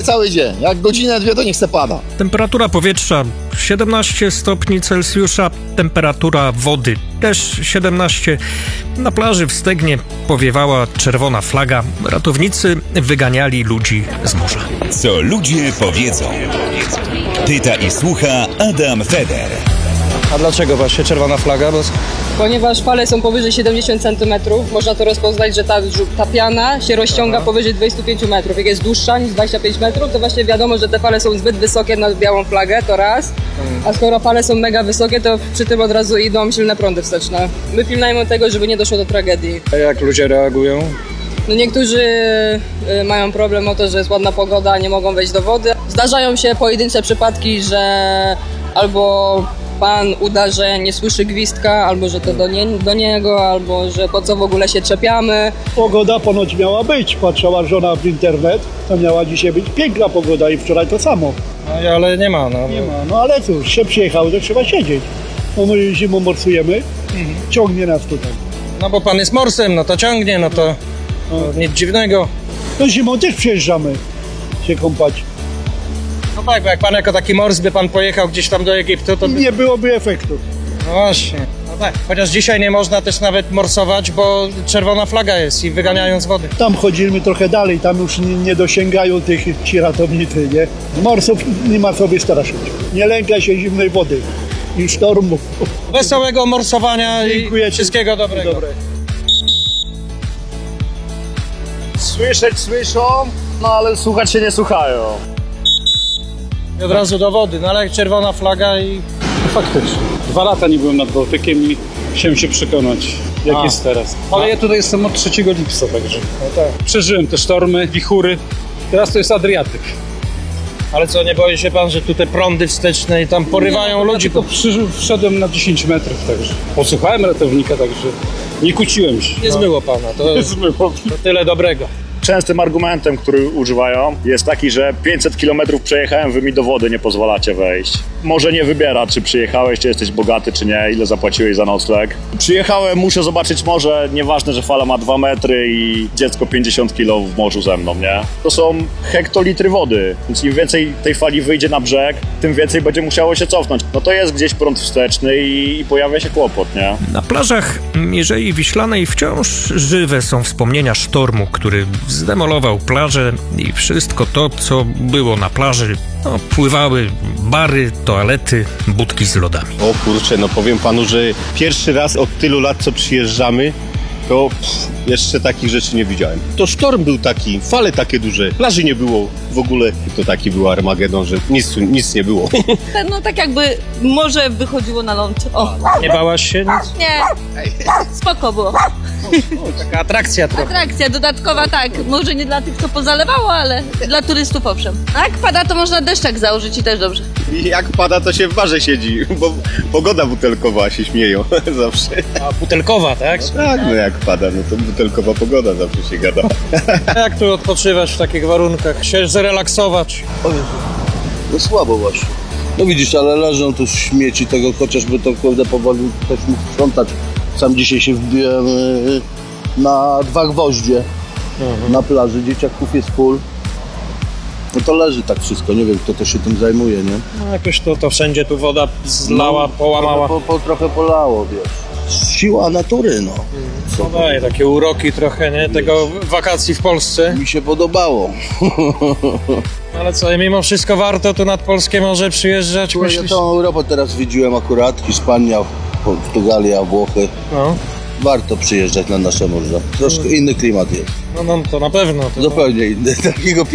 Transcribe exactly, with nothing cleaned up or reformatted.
cały dzień. Jak godzinę, dwie, to niech se pada. Temperatura powietrza siedemnaście stopni Celsjusza, temperatura wody też siedemnaście. Na plaży w Stegnie powiewała czerwona flaga. Ratownicy wyganiali ludzi z morza. Co ludzie powiedzą. Pyta i słucha Adam Feder. A dlaczego właśnie czerwona flaga? Bo... Ponieważ fale są powyżej siedemdziesiąt centymetrów, można to rozpoznać, że ta, ta piana się rozciąga powyżej dwudziestu pięciu metrów. Jak jest dłuższa niż dwadzieścia pięć metrów, to właśnie wiadomo, że te fale są zbyt wysokie na białą flagę, to raz. A skoro fale są mega wysokie, to przy tym od razu idą silne prądy wsteczne. My pilnujemy tego, żeby nie doszło do tragedii. A jak ludzie reagują? No niektórzy y, mają problem o to, że jest ładna pogoda, nie mogą wejść do wody. Zdarzają się pojedyncze przypadki, że albo pan uda, że nie słyszy gwizdka, albo że to do, nie, do niego, albo że po co w ogóle się czepiamy. Pogoda ponoć miała być, patrzyła żona w internet, to miała dzisiaj być piękna pogoda i wczoraj to samo. No, ale nie ma. No. Nie ma, no ale cóż, się przyjechało, to trzeba siedzieć. Bo my zimą morsujemy, mhm. ciągnie nas tutaj. No bo pan jest morsem, no to ciągnie, no to no, nic dziwnego. No zimą też przyjeżdżamy się kąpać. No tak, bo jak pan jako taki mors by pan pojechał gdzieś tam do Egiptu, to by... Nie byłoby efektu. No właśnie, no tak. Chociaż dzisiaj nie można też nawet morsować, bo czerwona flaga jest i wyganiają z wody. Tam chodzimy trochę dalej, tam już nie, nie dosięgają tych ci ratownicy, nie? Morsów nie ma sobie straszyć. Nie lęka się zimnej wody i sztormu. Wesołego morsowania Dziękuję i wszystkiego ci. dobrego. Dobre. Słyszeć słyszą, no ale słuchać się nie słuchają. I od razu do wody, no ale jak czerwona flaga i... Faktycznie. Dwa lata nie byłem nad Bałtykiem i chciałem się przekonać, jak A. jest teraz. Ale ja tutaj jestem od trzeciego lipca, także No tak. przeżyłem te sztormy, wichury. Teraz to jest Adriatyk. Ale co, nie boi się pan, że tu te prądy wsteczne i tam porywają nie, ludzi? Tylko przy, wszedłem na dziesięć metrów, także posłuchałem ratownika, także nie kłóciłem się. Nie zmyło pana, to, Nie zmyło. to tyle dobrego. Częstym argumentem, który używają, jest taki, że pięćset kilometrów przejechałem, wy mi do wody nie pozwalacie wejść. Może nie wybiera, czy przyjechałeś, czy jesteś bogaty, czy nie, ile zapłaciłeś za nocleg. Przyjechałem, muszę zobaczyć morze, nieważne, że fala ma dwa metry i dziecko pięćdziesiąt kilo w morzu ze mną, nie? To są hektolitry wody, więc im więcej tej fali wyjdzie na brzeg, tym więcej będzie musiało się cofnąć. No to jest gdzieś prąd wsteczny i, i pojawia się kłopot, nie? Na plażach Mierzei Wiślanej wciąż żywe są wspomnienia sztormu, który zdemolował plażę i wszystko to, co było na plaży. No, pływały bary, toalety, budki z lodami. O kurczę, no powiem panu, że pierwszy raz od tylu lat, co przyjeżdżamy, to pff, jeszcze takich rzeczy nie widziałem. To sztorm był taki, fale takie duże, plaży nie było w ogóle. To taki był Armagedon, że nic, tu- nic nie było. No tak jakby morze wychodziło na ląd. O, Nie bałaś się nic? nie, spoko było. Taka atrakcja trochę. Atrakcja dodatkowa, tak. Może nie dla tych, co pozalewało, ale dla turystów owszem. A jak pada, to można deszczak założyć i też dobrze. I jak pada, to się w barze siedzi, bo pogoda butelkowa, się śmieją zawsze. A butelkowa, tak? Tak, no jak pada, no to butelkowa pogoda zawsze się gada. Jak tu odpoczywać w takich warunkach? Się zrelaksować? No słabo właśnie. No widzisz, ale leżą tu śmieci tego, chociażby to kurde powoli też mógł sprzątać. Sam dzisiaj się wbiłem yy, na dwa gwoździe mhm. na plaży, dzieciaków jest full. No to leży tak wszystko, nie wiem kto to się tym zajmuje, nie? No jakoś to, to wszędzie tu woda zlała, no, połamała. Po, po, trochę polało, wiesz. Siła natury, no. Co no daje, takie uroki trochę, nie? Tego wakacji w Polsce. Mi się podobało. Ale co, mimo wszystko warto tu nad polskie morze przyjeżdżać? Słuchaj, ja myślisz? całą Europę teraz widziałem akurat. Hiszpania, Portugalia, Włochy. No. Warto przyjeżdżać na nasze morze. Troszkę inny klimat jest. No, no to na pewno. To Zupełnie inny. Takiego